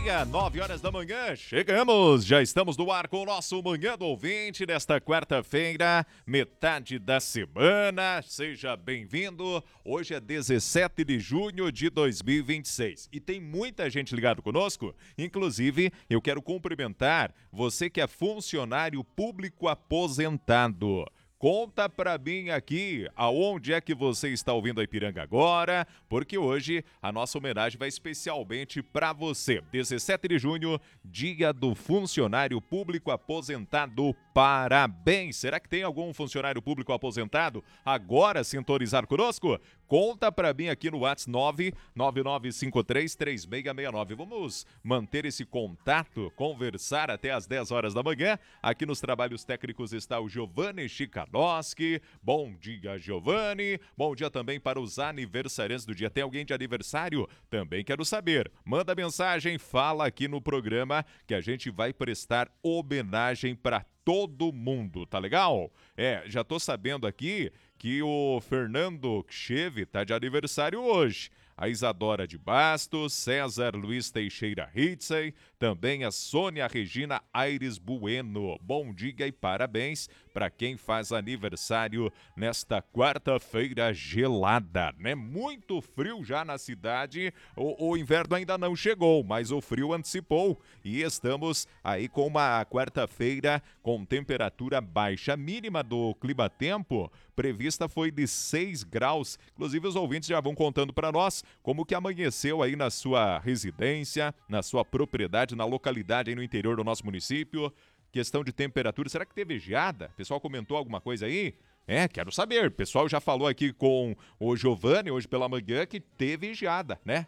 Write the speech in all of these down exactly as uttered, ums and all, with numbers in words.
dia, nove horas da manhã, chegamos, já estamos no ar com o nosso Manhã do Ouvinte desta quarta-feira, metade da semana, seja bem-vindo, hoje é dezessete de junho de dois mil e vinte e seis e tem muita gente ligada conosco, inclusive eu quero cumprimentar você que é funcionário público aposentado. Conta pra mim aqui aonde é que você está ouvindo a Ipiranga agora, porque hoje a nossa homenagem vai especialmente para você. dezessete de junho, dia do funcionário público aposentado. Parabéns! Será que tem algum funcionário público aposentado agora sintonizar conosco? Conta pra mim aqui no WhatsApp nove nove nove cinco três três seis seis nove. Vamos manter esse contato, conversar até às dez horas da manhã. Aqui nos trabalhos técnicos está o Giovanni Chikanoski. Bom dia, Giovanni. Bom dia também para os aniversariantes do dia. Tem alguém de aniversário? Também quero saber. Manda mensagem, fala aqui no programa que a gente vai prestar homenagem para todo mundo, tá legal? É, já tô sabendo aqui que o Fernando Cheve tá de aniversário hoje. A Isadora de Bastos, César Luiz Teixeira Hitzey, também a Sônia Regina Aires Bueno. Bom dia e parabéns para quem faz aniversário nesta quarta-feira gelada, né? Muito frio já na cidade, o, o inverno ainda não chegou, mas o frio antecipou e estamos aí com uma quarta-feira com temperatura baixa. A mínima do clima-tempo prevista foi de seis graus. Inclusive os ouvintes já vão contando para nós como que amanheceu aí na sua residência, na sua propriedade, na localidade aí no interior do nosso município. Questão de temperatura, será que teve geada? O pessoal comentou alguma coisa aí? É, quero saber. O pessoal já falou aqui com o Giovanni hoje pela manhã que teve geada, né?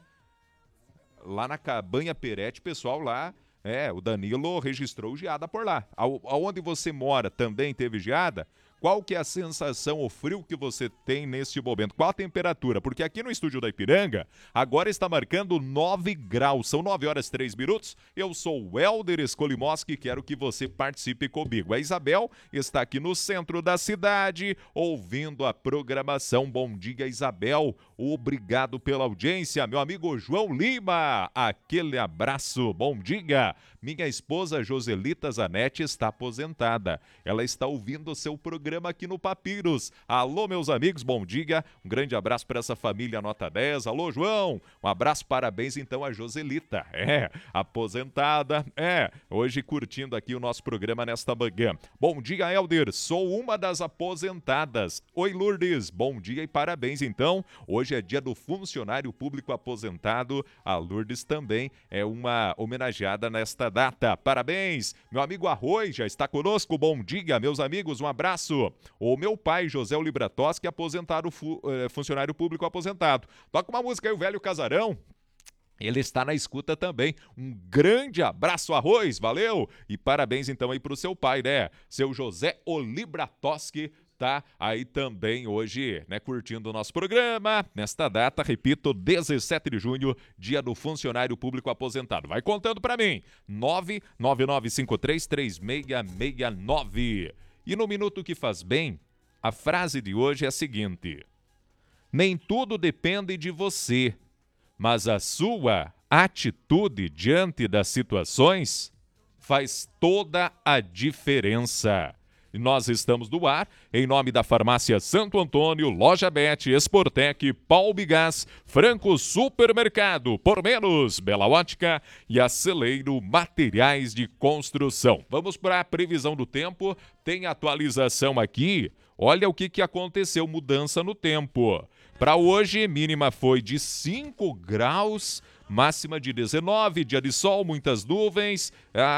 Lá na Cabanha Perete, pessoal lá, é, o Danilo registrou geada por lá. Aonde você mora também teve geada? Qual que é a sensação, o frio que você tem neste momento? Qual a temperatura? Porque aqui no estúdio da Ipiranga, agora está marcando nove graus. São nove horas e três minutos. Eu sou o Helder Escolimoski e quero que você participe comigo. A Isabel está aqui no centro da cidade, ouvindo a programação. Bom dia, Isabel. Obrigado pela audiência. Meu amigo João Lima, aquele abraço. Bom dia. Minha esposa Joselita Zanetti está aposentada. Ela está ouvindo o seu programa aqui no Papiros. Alô, meus amigos, bom dia. Um grande abraço para essa família nota dez. Alô, João. Um abraço, parabéns então a Joselita. É, aposentada. É, hoje curtindo aqui o nosso programa nesta manhã. Bom dia, Helder. Sou uma das aposentadas. Oi, Lourdes. Bom dia e parabéns então. Hoje é dia do funcionário público aposentado. A Lourdes também é uma homenageada nesta data. Parabéns. Meu amigo Arroz já está conosco. Bom dia, meus amigos. Um abraço. O meu pai, José Olibratoski, aposentado, fu- eh, funcionário público aposentado. Toca uma música aí, o Velho Casarão. Ele está na escuta também. Um grande abraço, Arroz, valeu! E parabéns então aí pro seu pai, né? Seu José Olibratoski tá aí também hoje, né, curtindo o nosso programa. Nesta data, repito, dezessete de junho, dia do funcionário público aposentado. Vai contando pra mim. nove nove nove cinco três três seis seis nove. E no Minuto que Faz Bem, a frase de hoje é a seguinte: nem tudo depende de você, mas a sua atitude diante das situações faz toda a diferença. E nós estamos no ar, em nome da Farmácia Santo Antônio, Loja Bet, Esportec, Palbigás, Franco Supermercado, Por Menos, Bela Ótica e Aceleiro Materiais de Construção. Vamos para a previsão do tempo, tem atualização aqui. Olha o que, que aconteceu, mudança no tempo. Para hoje, mínima foi de cinco graus, máxima de dezenove, dia de sol, muitas nuvens.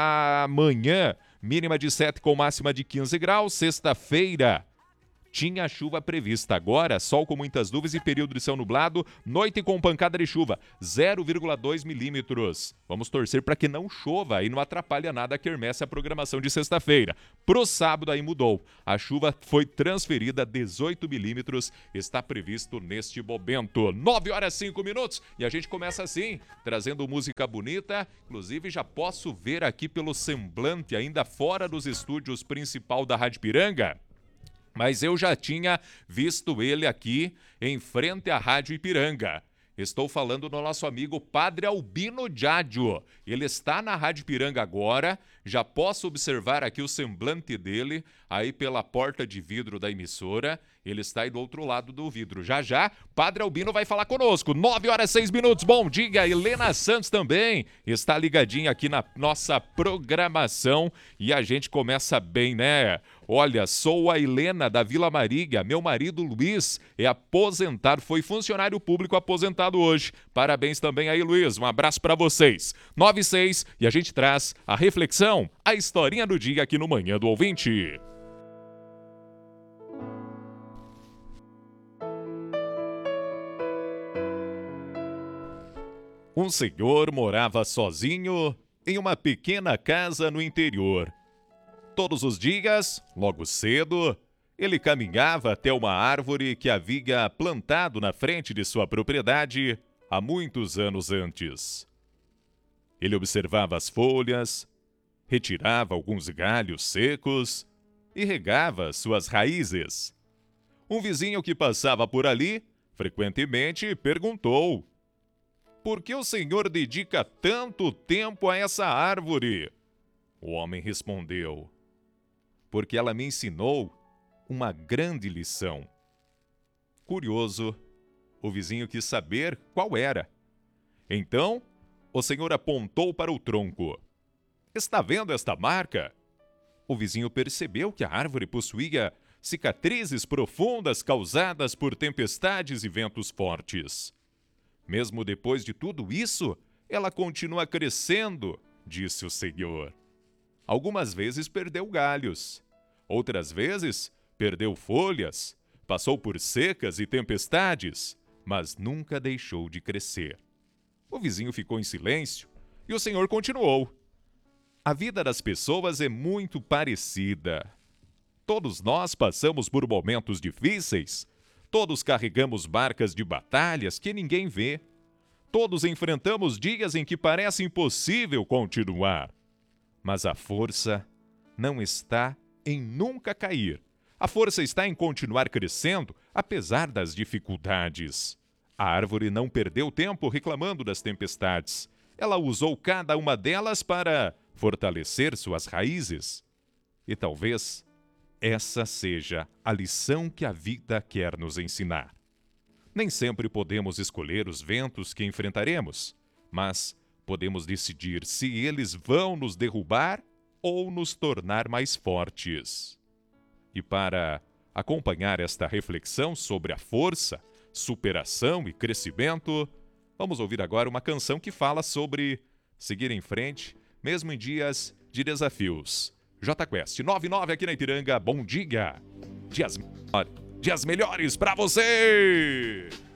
Amanhã, mínima de sete com máxima de quinze graus. Sexta-feira, tinha chuva prevista. Agora, sol com muitas nuvens e período de céu nublado, noite com pancada de chuva, zero vírgula dois milímetros. Vamos torcer para que não chova e não atrapalhe nada a quermesse a programação de sexta-feira. Pro sábado aí mudou. A chuva foi transferida a dezoito milímetros, está previsto neste momento. nove horas e cinco minutos e a gente começa assim, trazendo música bonita. Inclusive já posso ver aqui pelo semblante, ainda fora dos estúdios principal da Rádio Ipiranga, mas eu já tinha visto ele aqui em frente à Rádio Ipiranga. Estou falando do nosso amigo Padre Albino Jádio. Ele está na Rádio Ipiranga agora. Já posso observar aqui o semblante dele aí pela porta de vidro da emissora. Ele está aí do outro lado do vidro. Já já, Padre Albino vai falar conosco. nove horas e seis minutos. Bom dia, Helena Santos também está ligadinha aqui na nossa programação. E a gente começa bem, né? Olha, sou a Helena da Vila Maria. Meu marido Luiz é aposentado, foi funcionário público aposentado hoje. Parabéns também aí, Luiz. Um abraço para vocês. nove e seis e a gente traz a reflexão, a historinha do dia aqui no Manhã do Ouvinte. Um senhor morava sozinho em uma pequena casa no interior. Todos os dias, logo cedo, ele caminhava até uma árvore que havia plantado na frente de sua propriedade há muitos anos antes. Ele observava as folhas, retirava alguns galhos secos e regava suas raízes. Um vizinho que passava por ali, frequentemente, perguntou: "Por que o senhor dedica tanto tempo a essa árvore?" O homem respondeu: "Porque ela me ensinou uma grande lição." Curioso, o vizinho quis saber qual era. Então, o senhor apontou para o tronco. "Está vendo esta marca?" O vizinho percebeu que a árvore possuía cicatrizes profundas causadas por tempestades e ventos fortes. "Mesmo depois de tudo isso, ela continua crescendo", disse o senhor. Algumas vezes perdeu galhos, outras vezes perdeu folhas, passou por secas e tempestades, mas nunca deixou de crescer. O vizinho ficou em silêncio e o senhor continuou: "A vida das pessoas é muito parecida. Todos nós passamos por momentos difíceis, todos carregamos marcas de batalhas que ninguém vê. Todos enfrentamos dias em que parece impossível continuar. Mas a força não está em nunca cair. A força está em continuar crescendo, apesar das dificuldades. A árvore não perdeu tempo reclamando das tempestades. Ela usou cada uma delas para fortalecer suas raízes. E talvez essa seja a lição que a vida quer nos ensinar. Nem sempre podemos escolher os ventos que enfrentaremos, mas podemos decidir se eles vão nos derrubar ou nos tornar mais fortes." E para acompanhar esta reflexão sobre a força, superação e crescimento, vamos ouvir agora uma canção que fala sobre seguir em frente, mesmo em dias de desafios. J Quest nove e nove aqui na Ipiranga. Bom dia! Dias, dias melhores para você!